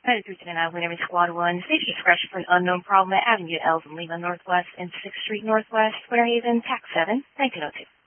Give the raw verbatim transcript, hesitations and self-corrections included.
United three seven nine, Winterman Squad one. Station discretion for an unknown problem at Avenue Ells and Lima Northwest and sixth Street Northwest, Winter Haven, Tax seven, nineteen oh two.